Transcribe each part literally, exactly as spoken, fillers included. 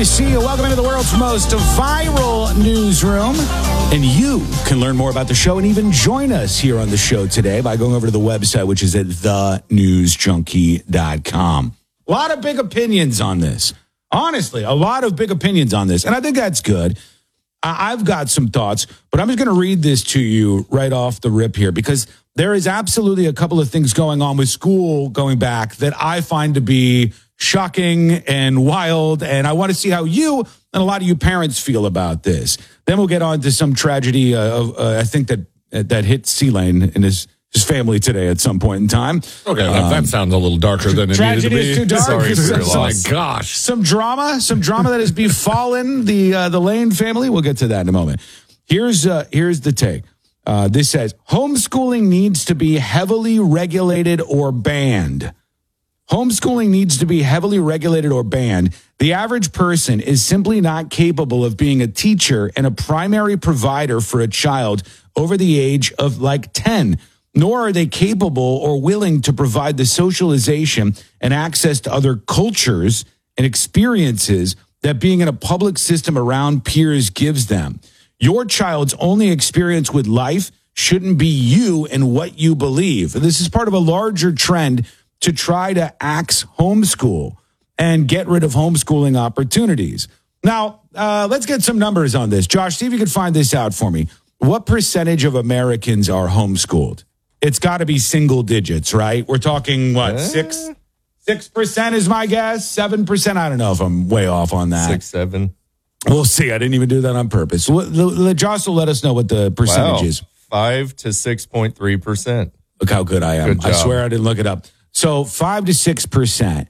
to see you. Welcome into the world's most viral newsroom. And you can learn more about the show and even join us here on the show today by going over to the website, which is at the news junkie dot com. A lot of big opinions on this. Honestly, a lot of big opinions on this. And I think that's good. I've got some thoughts, but I'm just going to read this to you right off the rip here because there is absolutely a couple of things going on with school going back that I find to be shocking and wild. And I want to see how you and a lot of you parents feel about this. Then we'll get on to some tragedy uh, of, uh, I think that uh, that hit C-Lane and his, his family today at some point in time. Okay, um, that sounds a little darker than it needed to be. Tragedy is too dark. Sorry for your Some- loss. My gosh. Some drama, some drama that has befallen the uh, the Lane family. We'll get to that in a moment. Here's uh, here's the take. Uh, this says, homeschooling needs to be heavily regulated or banned. Homeschooling needs to be heavily regulated or banned. The average person is simply not capable of being a teacher and a primary provider for a child over the age of like ten, nor are they capable or willing to provide the socialization and access to other cultures and experiences that being in a public system around peers gives them. Your child's only experience with life shouldn't be you and what you believe. This is part of a larger trend to try to axe homeschool and get rid of homeschooling opportunities. Now, uh, let's get some numbers on this. Josh, see if you can find this out for me. What percentage of Americans are homeschooled? It's got to be single digits, right? We're talking, what, six? Six percent is my guess. Seven percent. I don't know if I'm way off on that. Six, seven. We'll see. I didn't even do that on purpose. Let, Josh will let us know what the percentage wow. is. Five to six point three percent. Look how good I am. Good job. I swear I didn't look it up. So five to six percent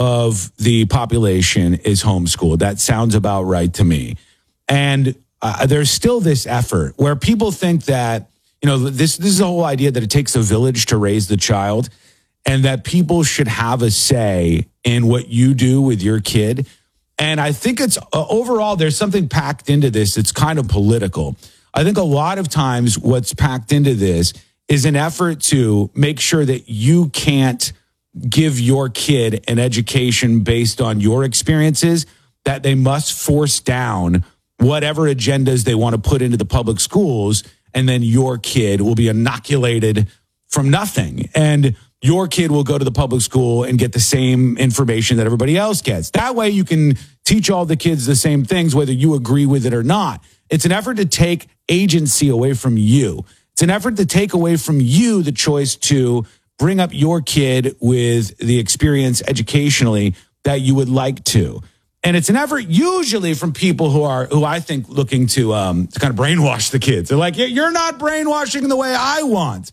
of the population is homeschooled. That sounds about right to me. And uh, there's still this effort where people think that, you know, this, this is the whole idea that it takes a village to raise the child and that people should have a say in what you do with your kid. And I think it's uh, overall, there's something packed into this. It's kind of political. I think a lot of times what's packed into this is an effort to make sure that you can't give your kid an education based on your experiences, that they must force down whatever agendas they want to put into the public schools. And then your kid will be inoculated from nothing. And your kid will go to the public school and get the same information that everybody else gets. That way you can teach all the kids the same things, whether you agree with it or not. It's an effort to take agency away from you. It's an effort to take away from you the choice to bring up your kid with the experience educationally that you would like to. And it's an effort usually from people who are, who I think looking to, um, to kind of brainwash the kids. They're like, you're not brainwashing the way I want.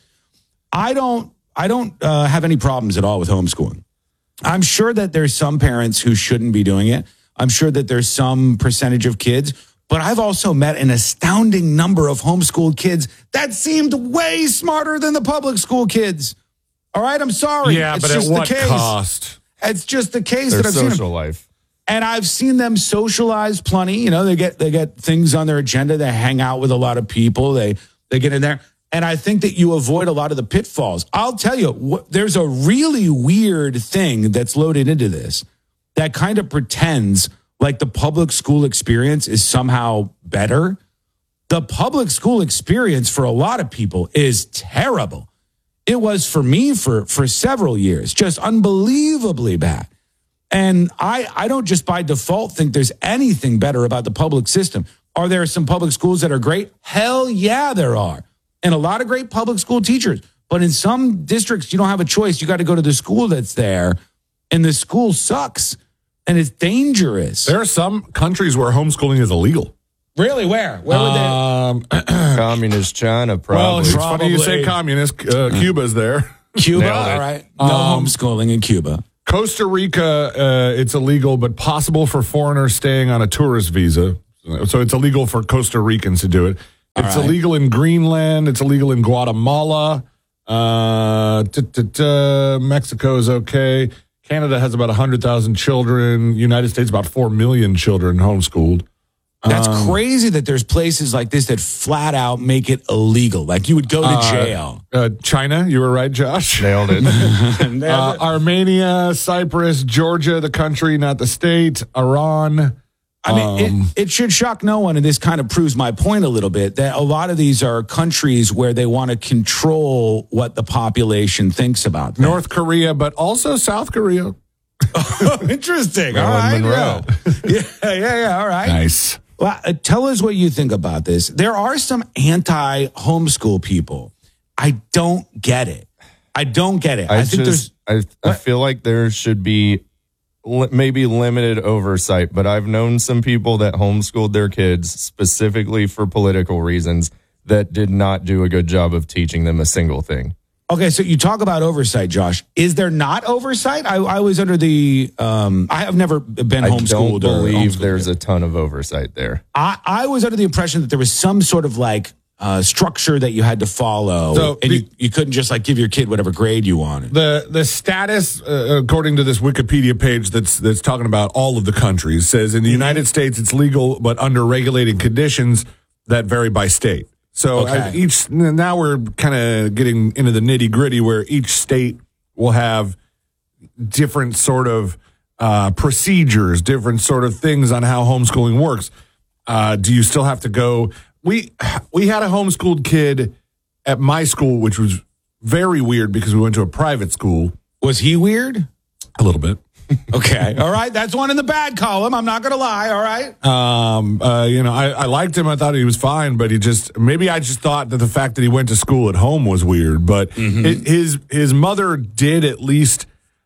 I don't, I don't uh, have any problems at all with homeschooling. I'm sure that there's some parents who shouldn't be doing it. I'm sure that there's some percentage of kids, but I've also met an astounding number of homeschooled kids that seemed way smarter than the public school kids. All right, I'm sorry. Yeah, it's but just at what the case. cost? It's just the case Their that I've seen social them. life. And I've seen them socialize plenty. You know, they get they get things on their agenda. They hang out with a lot of people. They they get in there. And I think that you avoid a lot of the pitfalls. I'll tell you, wh- there's a really weird thing that's loaded into this that kind of pretends like the public school experience is somehow better. The public school experience for a lot of people is terrible. It was for me for, for several years, just unbelievably bad. And I, I don't just by default think there's anything better about the public system. Are there some public schools that are great? Hell yeah, there are. And a lot of great public school teachers. But in some districts, you don't have a choice. You got to go to the school that's there. And the school sucks. And it's dangerous. There are some countries where homeschooling is illegal. Really? Where? Where would Um, Communist China, well, probably. it's funny you say Probably. communist. Uh, Cuba's there. they? Cuba, Nailed it. all right. No Um, homeschooling in Cuba. Costa Rica, uh, it's illegal, but possible for foreigners staying on a tourist visa. So it's illegal for Costa Ricans to do it. It's right. illegal in Greenland. It's illegal in Guatemala. Uh, t- t- t- Mexico is okay. Canada has about one hundred thousand children. United States, about four million children homeschooled. That's Um, crazy that there's places like this that flat out make it illegal. Like you would go to Uh, jail. Uh, China, you were right, Josh. Nailed it. Uh, Armenia, Cyprus, Georgia, the country, not the state, Iran, I mean, Um, it, it should shock no one, and this kind of proves my point a little bit, that a lot of these are countries where they want to control what the population thinks about them. North Korea, but also South Korea. Interesting. All Marilyn right. Monroe. Yeah. yeah, yeah, yeah. All right. Nice. Well, uh, tell us what you think about this. There are some anti-homeschool people. I don't get it. I don't get it. I, I, think just, I, I feel like there should be li- maybe limited oversight, but I've known some people that homeschooled their kids specifically for political reasons that did not do a good job of teaching them a single thing. Okay, so you talk about oversight, Josh. Is there not oversight? I, I was under the. Um, I have never been I homeschooled. don't believe or there's a ton of oversight there. I, I was under the impression that there was some sort of like uh, structure that you had to follow, So and the- you, you couldn't just like give your kid whatever grade you wanted. The the status, uh, according to this Wikipedia page that's that's talking about all of the countries, says in the United States it's legal, but under regulated conditions that vary by state. So Okay. I, each now we're kind of getting into the nitty gritty where each state will have different sort of uh, procedures, different sort of things on how homeschooling works. Uh, do you still have to go? We we had a homeschooled kid at my school, which was very weird because we went to a private school. Was he weird? A little bit. Okay, all right. That's one in the bad column. I'm not going to lie. All right. Um, uh, you know, I, I liked him. I thought he was fine, but he just maybe I just thought that the fact that he went to school at home was weird. But Mm-hmm. it, his his mother did at least,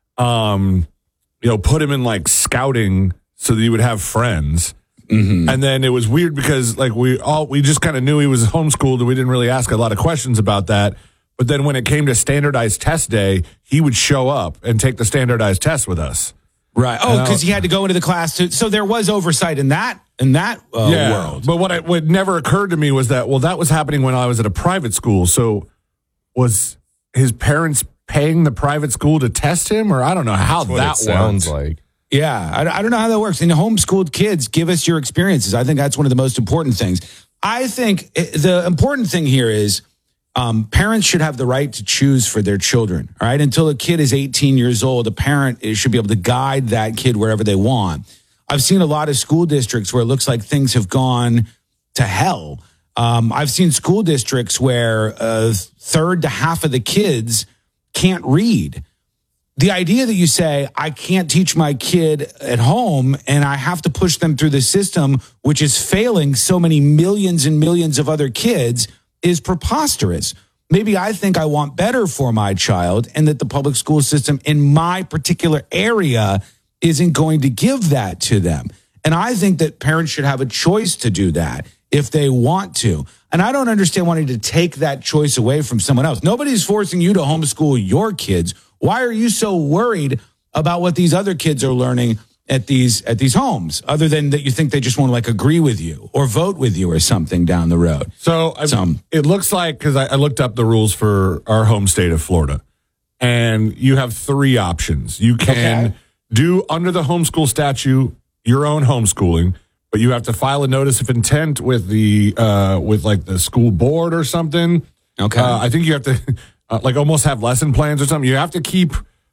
um, you know, put him in like scouting so that he would have friends. Mm-hmm. And then it was weird because like we all we just kind of knew he was homeschooled and we didn't really ask a lot of questions about that. But then when it came to standardized test day, he would show up and take the standardized test with us. Right. Oh, And I- because he had to go into the class to. So there was oversight in that in that uh, world. But what I, what never occurred to me was that well, that was happening when I was at a private school. So was his parents paying the private school to test him, or I don't know how What that it sounds works. like. Yeah, I, I don't know how that works. And homeschooled kids, give us your experiences. I think that's one of the most important things. I think it, the important thing here is um, parents should have the right to choose for their children. All right, until a kid is eighteen years old, a parent is- should be able to guide that kid wherever they want. I've seen a lot of school districts where it looks like things have gone to hell. Um, I've seen school districts where a third to half of the kids can't read. The idea that you say, I can't teach my kid at home and I have to push them through the system, which is failing so many millions and millions of other kids, is preposterous. Maybe I think I want better for my child and that the public school system in my particular area isn't going to give that to them. And I think that parents should have a choice to do that if they want to. And I don't understand wanting to take that choice away from someone else. Nobody's forcing you to homeschool your kids. Why are you so worried about what these other kids are learning at these at these homes, other than that you think they just want to like agree with you or vote with you or something down the road? So I, Some. it looks like because I, I looked up the rules for our home state of Florida, and you have three options. You can Okay. do under the homeschool statute your own homeschooling, but you have to file a notice of intent with the uh, with like the school board or something. Okay. Uh, I think you have to uh, like almost have lesson plans or something. You have to keep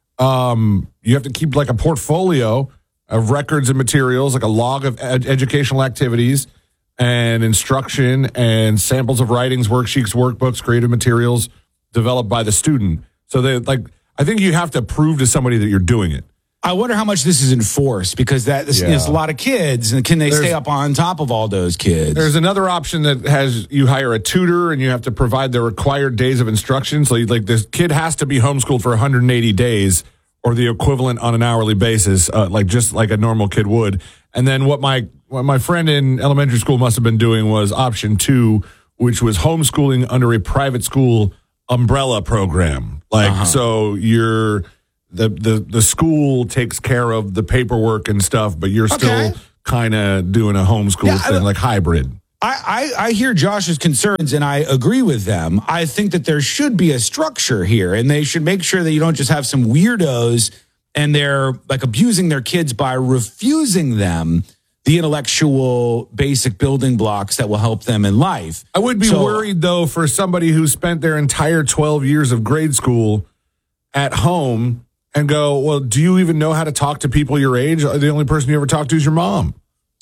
um, you have to keep like a portfolio of records and materials, like a log of ed- educational activities and instruction and samples of writings, worksheets, workbooks, creative materials developed by the student. So they like, I think you have to prove to somebody that you're doing it. I wonder how much this is enforced, because that is, Yeah. is a lot of kids, and can they There's- stay up on top of all those kids? There's another option that has you hire a tutor and you have to provide the required days of instruction. So you, like this kid has to be homeschooled for one hundred eighty days or the equivalent on an hourly basis, uh, like just like a normal kid would. And then what my what my friend in elementary school must have been doing was option two, which was homeschooling under a private school umbrella program. Like so you're the the the school takes care of the paperwork and stuff, but you're still Okay. kind of doing a homeschool Yeah, I- thing, like hybrid. I, I, I hear Josh's concerns and I agree with them. I think that there should be a structure here, and they should make sure that you don't just have some weirdos and they're like abusing their kids by refusing them the intellectual basic building blocks that will help them in life. I would be So- worried, though, for somebody who spent their entire twelve years of grade school at home and go, well, do you even know how to talk to people your age? The only person you ever talk to is your mom.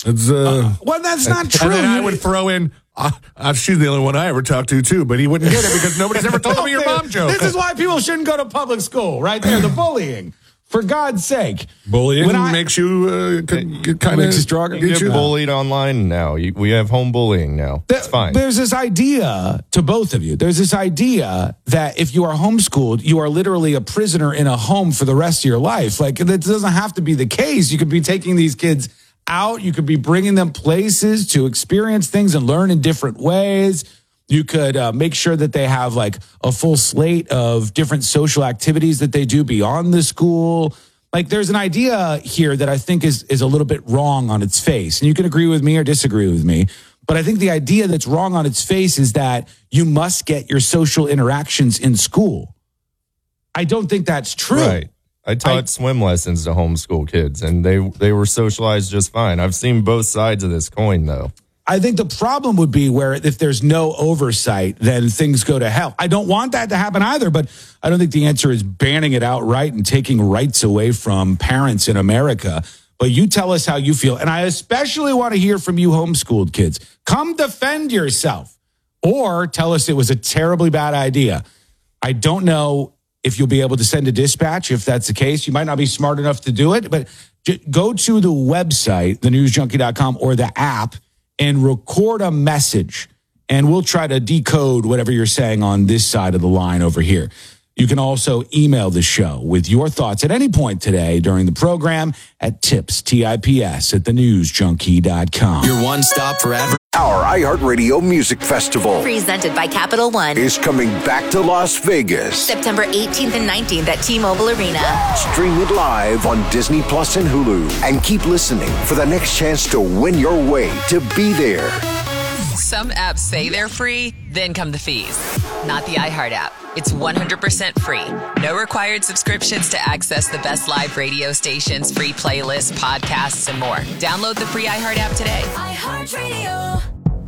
It's, uh, uh, well, that's not true. And then I would throw in, uh, uh, she's the only one I ever talked to, too, but he wouldn't get it because nobody's ever told me your mom joke. This is why people shouldn't go to public school, right there, the bullying. For God's sake. Bullying When I- makes you uh, kind of... Makes you stronger. You get bullied online now. You, we have home bullying now. It's fine. There's this idea to both of you. There's this idea that if you are homeschooled, you are literally a prisoner in a home for the rest of your life. Like, that doesn't have to be the case. You could be taking these kids out. You could be bringing them places to experience things and learn in different ways. You could uh, make sure that they have like a full slate of different social activities that they do beyond the school. Like, there's an idea here that I think is is a little bit wrong on its face. And you can agree with me or disagree with me. But I think the idea that's wrong on its face is that you must get your social interactions in school. I don't think that's true. Right. I taught I, swim lessons to homeschool kids, and they they were socialized just fine. I've seen both sides of this coin, though. I think the problem would be where if there's no oversight, then things go to hell. I don't want that to happen either, but I don't think the answer is banning it outright and taking rights away from parents in America. But you tell us how you feel. And I especially want to hear from you homeschooled kids. Come defend yourself or tell us it was a terribly bad idea. I don't know if you'll be able to send a dispatch. If that's the case, you might not be smart enough to do it, but go to the website, the news junkie dot com, or the app, and record a message, and we'll try to decode whatever you're saying on this side of the line over here. You can also email the show with your thoughts at any point today during the program at tips, T I P S, at the news junkie dot com. Your one stop for advertising. Our iHeartRadio Music Festival, presented by Capital One, is coming back to Las Vegas. September eighteenth and nineteenth at T-Mobile Arena. Stream it live on Disney Plus and Hulu. And keep listening for the next chance to win your way to be there. Some apps say they're free, then come the fees. Not the iHeart app. It's one hundred percent free. No required subscriptions to access the best live radio stations, free playlists, podcasts, and more. Download the free iHeart app today. iHeartRadio.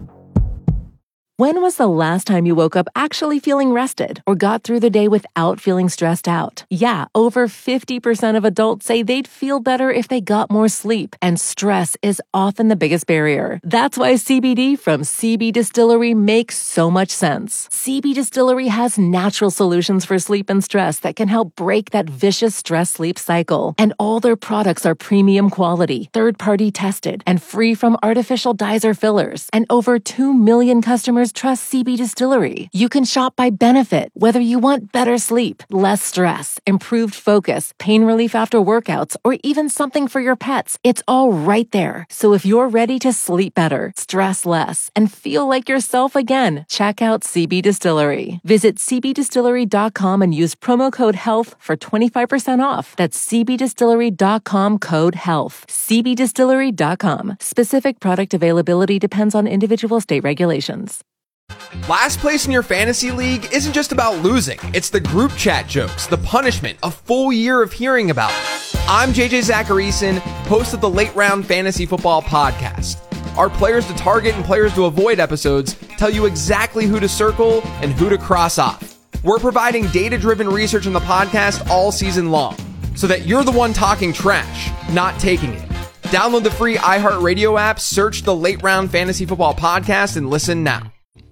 When was the last time you woke up actually feeling rested or got through the day without feeling stressed out? Yeah, over fifty percent of adults say they'd feel better if they got more sleep, and stress is often the biggest barrier. That's why C B D from C B Distillery makes so much sense. C B Distillery has natural solutions for sleep and stress that can help break that vicious stress-sleep cycle. And all their products are premium quality, third-party tested, and free from artificial dyes or fillers. And over two million customers trust C B Distillery. You can shop by benefit, whether you want better sleep, less stress, improved focus, pain relief after workouts, or even something for your pets. It's all right there. So if you're ready to sleep better, stress less, and feel like yourself again, check out C B Distillery. Visit c b distillery dot com and use promo code HEALTH for twenty-five percent off. That's c b distillery dot com, code HEALTH. c b distillery dot com. Specific product availability depends on individual state regulations. Last place in your fantasy league isn't just about losing. It's the group chat jokes, the punishment, a full year of hearing about it. I'm J J Zacharyson, host of the Late Round Fantasy Football Podcast. Our players to target and players to avoid episodes tell you exactly who to circle and who to cross off. We're providing data-driven research on the podcast all season long, so that you're the one talking trash, not taking it. Download the free iHeartRadio app, search the Late Round Fantasy Football Podcast, and listen now.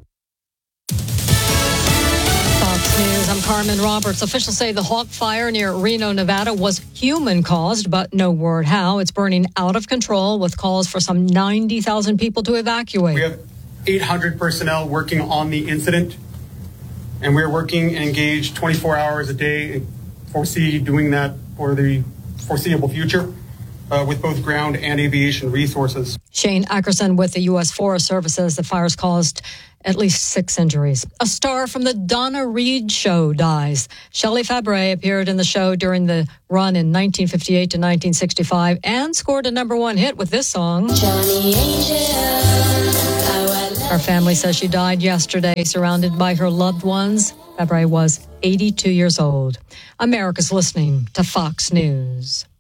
News. I'm Carmen Roberts. Officials say the Hawk Fire near Reno, Nevada was human-caused, but no word how. It's burning out of control with calls for some ninety thousand people to evacuate. We have eight hundred personnel working on the incident, and we're working and engaged twenty-four hours a day and foresee doing that for the foreseeable future uh, with both ground and aviation resources. Shane Ackerson with the U S Forest Service says the fires caused at least six injuries. A star from the Donna Reed Show dies. Shelley Fabre appeared in the show during the run in nineteen fifty-eight to nineteen sixty-five and scored a number one hit with this song. Johnny Angel. Her family says she died yesterday, surrounded by her loved ones. Fabre was eighty-two years old. America's listening to Fox News.